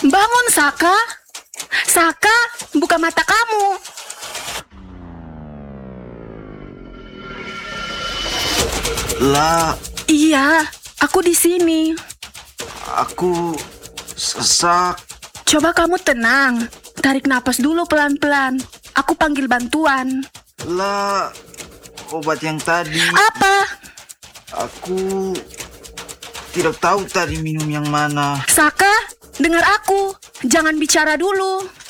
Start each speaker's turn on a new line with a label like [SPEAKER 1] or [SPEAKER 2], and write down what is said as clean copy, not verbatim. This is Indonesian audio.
[SPEAKER 1] Bangun, Saka. Saka, buka mata kamu.
[SPEAKER 2] Lah,
[SPEAKER 1] Iya, aku di sini.
[SPEAKER 2] aku sesak.
[SPEAKER 1] Coba kamu tenang. Tarik napas dulu pelan-pelan. Aku panggil bantuan.
[SPEAKER 2] Lah, obat yang tadi
[SPEAKER 1] Apa?
[SPEAKER 2] aku tidak tahu tadi minum yang mana.
[SPEAKER 1] Saka, dengar aku. Jangan bicara dulu.